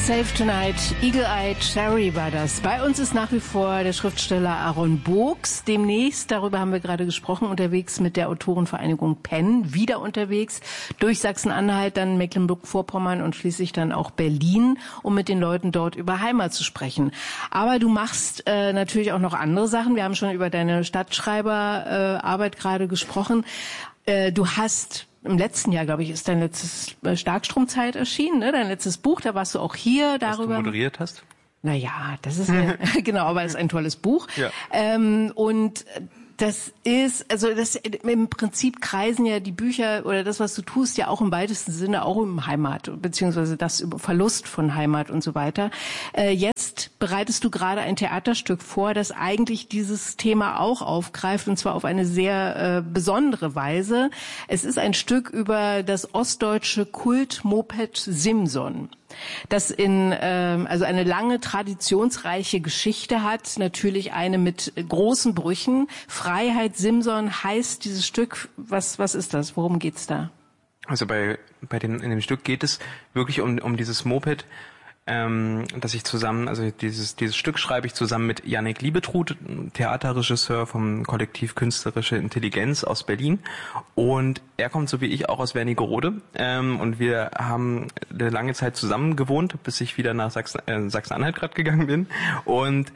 Save Tonight, Eagle-Eyed Cherry war das. Bei uns ist nach wie vor der Schriftsteller Aaron Books. Demnächst, darüber haben wir gerade gesprochen, unterwegs mit der Autorenvereinigung PEN, wieder unterwegs durch Sachsen-Anhalt, dann Mecklenburg-Vorpommern und schließlich dann auch Berlin, um mit den Leuten dort über Heimat zu sprechen. Aber du machst natürlich auch noch andere Sachen. Wir haben schon über deine Stadtschreiberarbeit gerade gesprochen. Du hast im letzten Jahr, glaube ich, ist dein letztes Starkstromzeit erschienen, ne? Dein letztes Buch, da warst du auch hier darüber. Was du moderiert hast? Naja, das ist genau, aber es ist ein tolles Buch. Ja. Und das ist, also das im Prinzip kreisen ja die Bücher oder das, was du tust, ja auch im weitesten Sinne auch um Heimat, beziehungsweise das über Verlust von Heimat und so weiter. Jetzt bereitest du gerade ein Theaterstück vor, das eigentlich dieses Thema auch aufgreift, und zwar auf eine sehr besondere Weise. Es ist ein Stück über das ostdeutsche Kultmoped Simson, das also eine lange, traditionsreiche Geschichte hat, natürlich eine mit großen Brüchen. Freiheit Simson heißt dieses Stück. Was ist das? Worum geht's da? Also in dem Stück geht es wirklich um dieses Moped, dass ich zusammen, also dieses Stück schreibe ich zusammen mit Yannick Liebetrud, Theaterregisseur vom Kollektiv Künstlerische Intelligenz aus Berlin, und er kommt so wie ich auch aus Wernigerode, und wir haben eine lange Zeit zusammen gewohnt, bis ich wieder nach Sachsen-Anhalt gerade gegangen bin, und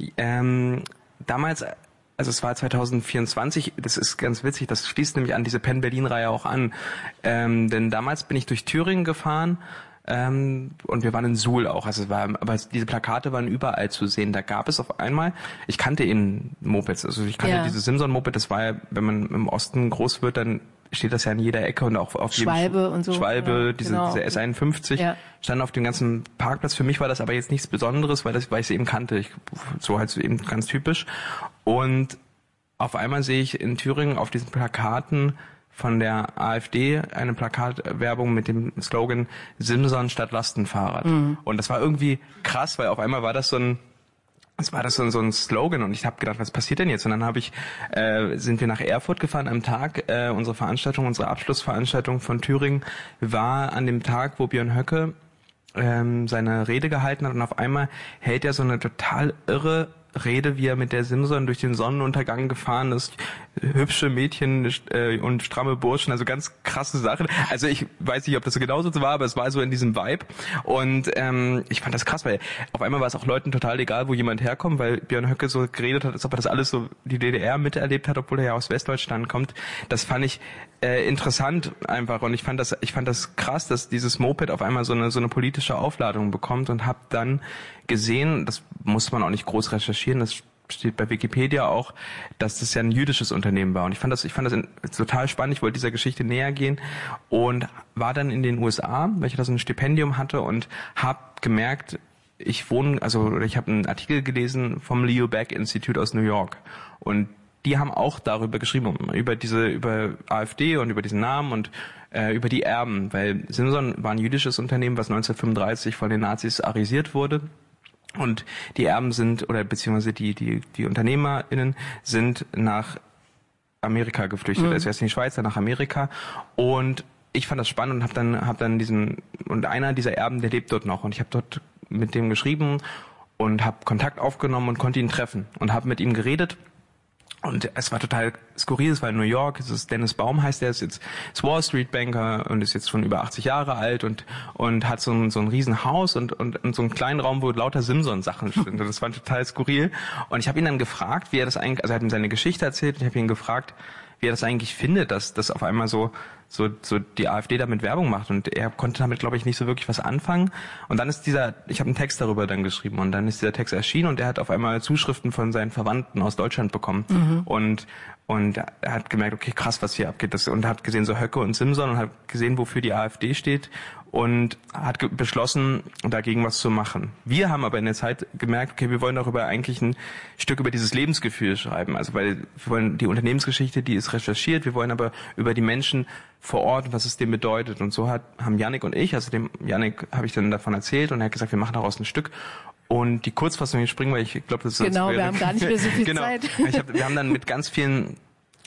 damals, also es war 2024, das ist ganz witzig, das schließt nämlich an diese PEN-Berlin-Reihe auch an, denn damals bin ich durch Thüringen gefahren, und wir waren in Suhl auch, aber diese Plakate waren überall zu sehen. Da gab es auf einmal, ich kannte Mopeds, also ich kannte diese Simson-Moped, das war ja, wenn man im Osten groß wird, dann steht das ja an jeder Ecke und auch auf Schwalbe und so. Schwalbe, ja, diese genau. S51, stand auf dem ganzen Parkplatz. Für mich war das aber jetzt nichts Besonderes, weil ich es eben kannte. So halt so eben ganz typisch. Und auf einmal sehe ich in Thüringen auf diesen Plakaten von der AfD eine Plakatwerbung mit dem Slogan Simson statt Lastenfahrrad. Mhm. Und das war irgendwie krass, weil auf einmal war das so ein Slogan, und ich habe gedacht, was passiert denn jetzt? Und dann sind wir nach Erfurt gefahren am Tag. Unsere Abschlussveranstaltung von Thüringen war an dem Tag, wo Björn Höcke seine Rede gehalten hat, und auf einmal hält er so eine total irre Rede, wie er mit der Simson durch den Sonnenuntergang gefahren ist, hübsche Mädchen und stramme Burschen, also ganz krasse Sachen. Also ich weiß nicht, ob das so genauso war, aber es war so in diesem Vibe, und ich fand das krass, weil auf einmal war es auch Leuten total egal, wo jemand herkommt, weil Björn Höcke so geredet hat, als ob er das alles so die DDR miterlebt hat, obwohl er ja aus Westdeutschland kommt. Das fand ich interessant einfach, und ich fand das krass, dass dieses Moped auf einmal so eine politische Aufladung bekommt, und habe dann gesehen, das muss man auch nicht groß recherchieren, das steht bei Wikipedia auch, dass das ja ein jüdisches Unternehmen war, und ich fand das total spannend. Ich wollte dieser Geschichte näher gehen und war dann in den USA, weil ich da so ein Stipendium hatte, und habe gemerkt, ich habe einen Artikel gelesen vom Leo Baeck Institute aus New York, und die haben auch darüber geschrieben, über AfD und über diesen Namen und über die Erben, weil Simson war ein jüdisches Unternehmen, was 1935 von den Nazis arisiert wurde. Und die Erben beziehungsweise die UnternehmerInnen sind nach Amerika geflüchtet. Also erst in die Schweiz, dann nach Amerika. Und ich fand das spannend und hab dann und einer dieser Erben, der lebt dort noch. Und ich habe dort mit dem geschrieben und habe Kontakt aufgenommen und konnte ihn treffen und habe mit ihm geredet. Und es war total skurril, es war in New York, es ist Dennis Baum heißt, der ist jetzt Wall Street Banker und ist jetzt schon über 80 Jahre alt und hat so ein riesen Haus und so einen kleinen Raum, wo lauter Simson-Sachen sind. Und das war total skurril. Und ich habe ihn dann gefragt, wie er das eigentlich, also er hat mir seine Geschichte erzählt, und ich habe ihn gefragt, wie er das eigentlich findet, dass das auf einmal so die AfD damit Werbung macht, und er konnte damit, glaube ich, nicht so wirklich was anfangen. Und dann ist ich habe einen Text darüber dann geschrieben, und dann ist dieser Text erschienen, und er hat auf einmal Zuschriften von seinen Verwandten aus Deutschland bekommen. Und er hat gemerkt, okay, krass, was hier abgeht, und hat gesehen so Höcke und Simson und hat gesehen, wofür die AfD steht, und hat beschlossen, dagegen was zu machen. Wir haben aber in der Zeit gemerkt, okay, wir wollen darüber eigentlich ein Stück über dieses Lebensgefühl schreiben, also weil wir wollen die Unternehmensgeschichte, die ist recherchiert, wir wollen aber über die Menschen vor Ort, was es dem bedeutet, und so haben Yannick und ich, also dem Yannick habe ich dann davon erzählt, und er hat gesagt, wir machen daraus ein Stück. Und die Kurzfassung, ich springe, weil ich glaube, das ist genau, wir haben gar nicht mehr so viel Zeit. Wir haben dann mit ganz vielen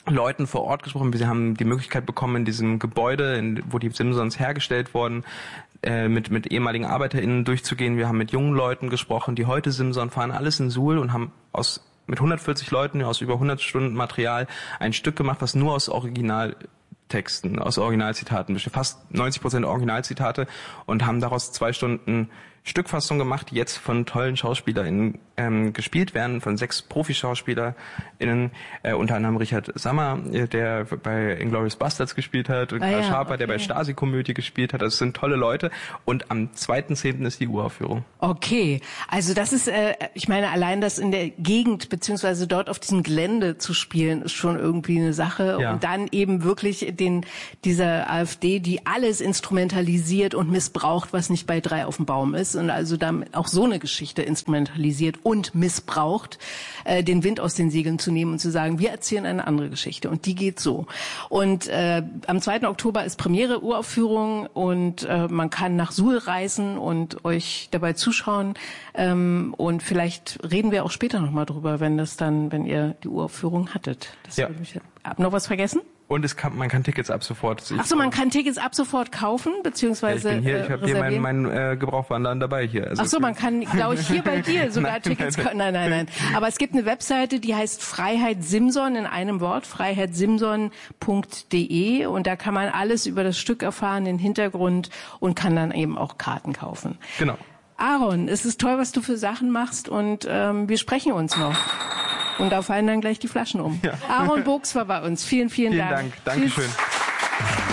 Leuten vor Ort gesprochen. Wir haben die Möglichkeit bekommen, in diesem Gebäude, wo die Simpsons hergestellt wurden, mit ehemaligen ArbeiterInnen durchzugehen. Wir haben mit jungen Leuten gesprochen, die heute Simson fahren, alles in Suhl, und haben mit 140 Leuten aus über 100 Stunden Material ein Stück gemacht, was nur aus Originaltexten, aus Originalzitaten besteht. Fast 90% Originalzitate, und haben daraus 2 Stunden Stückfassung gemacht, die jetzt von tollen SchauspielerInnen gespielt werden, von 6 Profi-SchauspielerInnen, unter anderem Richard Sammer, der bei Inglourious Basterds gespielt hat, und Karl Schaper, der bei Stasi-Komödie gespielt hat. Das sind tolle Leute, und am 2.10. ist die Uraufführung. Okay, also das ist, ich meine, allein das in der Gegend beziehungsweise dort auf diesem Gelände zu spielen, ist schon irgendwie eine Sache. Ja. Und dann eben wirklich dieser AfD, die alles instrumentalisiert und missbraucht, was nicht bei 3 auf dem Baum ist, und also damit auch so eine Geschichte instrumentalisiert und missbraucht, den Wind aus den Segeln zu nehmen und zu sagen, wir erzählen eine andere Geschichte, und die geht so. Und am 2. Oktober ist Premiere, Uraufführung, und man kann nach Suhl reisen und euch dabei zuschauen, und vielleicht reden wir auch später nochmal drüber, wenn ihr die Uraufführung hattet. Hab noch was vergessen? Und man kann Tickets ab sofort. Achso, man kann Tickets ab sofort kaufen, beziehungsweise ich habe hier meinen Gebrauchwarenladen dabei hier. Also Achso, man kann, glaube ich, hier bei dir sogar Tickets kaufen. Nein. Aber es gibt eine Webseite, die heißt Freiheit Simson in einem Wort, freiheitsimson.de, und da kann man alles über das Stück erfahren, den Hintergrund, und kann dann eben auch Karten kaufen. Genau. Aaron, es ist toll, was du für Sachen machst, und wir sprechen uns noch. Und da fallen dann gleich die Flaschen um. Ja. Aaron Boks war bei uns. Vielen Dank. Dankeschön.